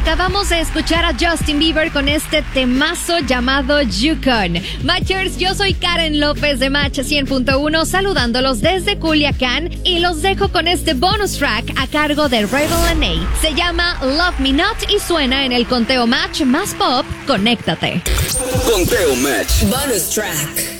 Acabamos de escuchar a Justin Bieber con este temazo llamado Yukon. Matchers, yo soy Karen López de Match 100.1, saludándolos desde Culiacán y los dejo con este bonus track a cargo de Rebel N.A. Se llama Love Me Not y suena en el conteo Match más pop. Conéctate. Conteo Match. Bonus track.